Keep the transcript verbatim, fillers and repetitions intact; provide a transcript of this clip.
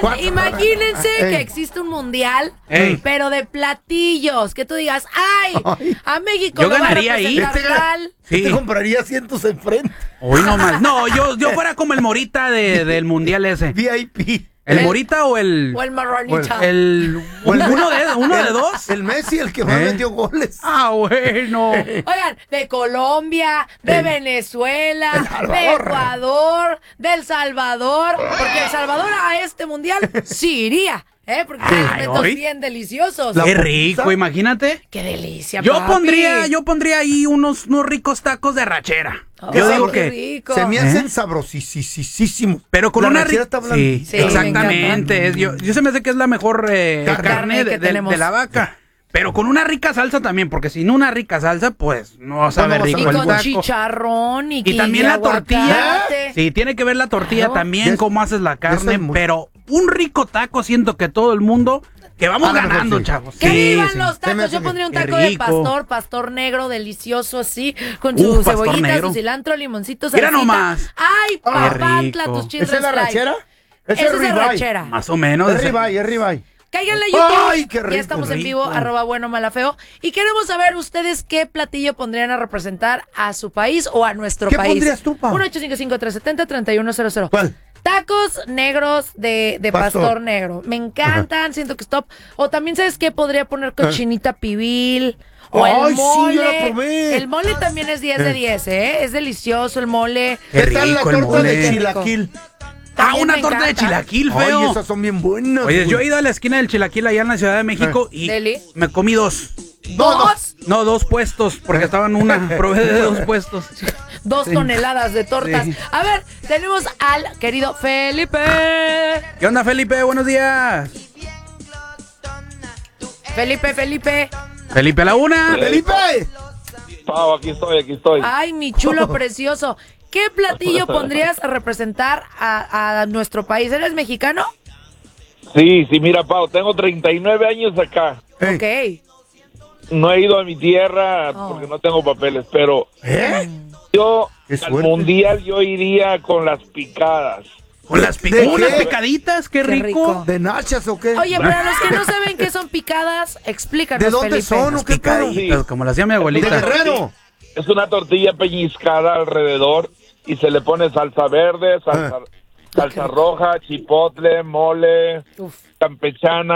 Oigan, imagínense Ey. que existe un mundial, Ey. pero de platillos. Que tú digas, ¡ay! Ay. A México yo lo ganaría va a ahí. Este, sí. Te compraría asientos enfrente. Hoy no más. No, yo, yo fuera como el Morita de, del mundial ese. V I P. ¿El, ¿El Morita o el...? O el Marranita. El, el, el, uno de, uno el, de dos. El Messi, el que más ¿Eh? metió goles. Ah, bueno. Oigan, de Colombia, de el, Venezuela, de Ecuador, de El Salvador. Porque El Salvador a este mundial sí iría. ¿Eh? Porque hay alimentos bien deliciosos. Qué rico, imagínate. Qué delicia, Yo papi. pondría, yo pondría ahí unos, unos ricos tacos de arrachera. Oh, yo digo que rico. se me hacen ¿Eh? sabrosísimos. Pero con la una rica. Sí, sí, exactamente. Es, yo, yo se me hace que es la mejor eh, carne, carne de, de, de la vaca. Pero con una rica salsa también, porque sin una rica salsa, pues no sabe no, rico y el con taco. chicharrón y Y también la tortilla. Sí, tiene que ver la tortilla claro. también, cómo haces la carne, pero un rico taco siento que todo el mundo, que vamos ah, ganando, sí. chavos. ¡Que sí, vivan sí. los tacos! Yo pondría un taco de pastor, pastor negro, delicioso así, con su Uf, cebollita, su cilantro, limoncito, salsita. Mira nomás. ¡Ay, papantla, tus chistes! ¿Esa es la rachera? Esa es la rachera. Más o menos. Es ribeye, es ribeye. Cáiganle a YouTube. Ay, qué rico, ya estamos rico. en vivo, arroba bueno malafeo. Y queremos saber ustedes qué platillo pondrían a representar a su país o a nuestro ¿Qué país. ¿Qué pondrías tú, pa? uno ocho cinco cinco, tres siete cero, tres uno cero cero. ¿Cuál? Tacos negros de, de pastor. pastor negro. Me encantan, Ajá. siento que es top. O también, ¿sabes qué? Podría poner cochinita pibil. O Ay, el mole. Sí, yo la probé. El mole también es diez de diez, ¿eh? Es delicioso el mole. ¿Qué tal la torta de chilaquil? Ah, una torta encanta. de chilaquil, feo. Oye, esas son bien buenas. Oye, yo he ido a la esquina del chilaquil allá en la Ciudad de México y Deli. me comí dos. ¿Dos? No, dos puestos, porque estaban una, probé de dos puestos. Dos sí. toneladas de tortas. Sí. A ver, tenemos al querido Felipe. ¿Qué onda, Felipe? Buenos días. Felipe, Felipe. Felipe a la una. Felipe. Pau, aquí estoy, aquí estoy. Ay, mi chulo precioso. ¿Qué platillo pondrías a representar a, a nuestro país? ¿Eres mexicano? Sí, sí, mira, Pau, tengo treinta y nueve años acá. Ok. No he ido a mi tierra oh. porque no tengo papeles, pero ¿Eh? yo al mundial yo iría con las picadas. ¿Con las picadas? ¿Unas picaditas? Qué, qué rico. rico. ¿De nachas o qué? Oye, para los que no saben qué son picadas, explícanos, ¿de dónde Felipe. son o qué picaditas? Sí. Como las hacía mi abuelita. ¿De Guerrero? Es una tortilla pellizcada alrededor y se le pone salsa verde, salsa, ah. salsa roja, chipotle, mole, Uf. campechana.